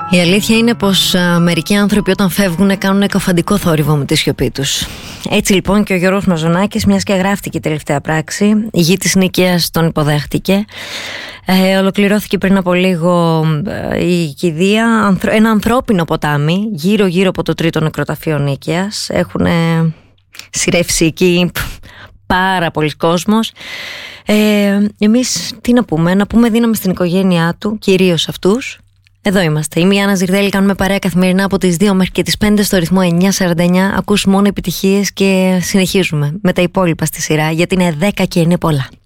Η αλήθεια είναι πως μερικοί άνθρωποι όταν φεύγουν κάνουν εκοφαντικό θόρυβο με τη σιωπή τους. Έτσι λοιπόν και ο Γιώργος Μαζονάκης, μιας και γράφτηκε η τελευταία πράξη, η γη της Νίκαιας τον υποδέχτηκε. Ολοκληρώθηκε πριν από λίγο η κηδεία, ένα ανθρώπινο ποτάμι γύρω από το τρίτο νεκροταφείο Νίκαιας. Έχουν σειρεύσει εκεί πάρα πολλοί κόσμος. Εμείς τι να πούμε δύναμη στην οικογένειά του, κυρίως αυτούς. Εδώ είμαστε. Είμαι η Άννα Ζιρδέλη, κάνουμε παρέα καθημερινά από τις 2 μέχρι και τις 5 στο ρυθμό 949. Ακούς μόνο επιτυχίες και συνεχίζουμε με τα υπόλοιπα στη σειρά, γιατί είναι 10 και είναι πολλά.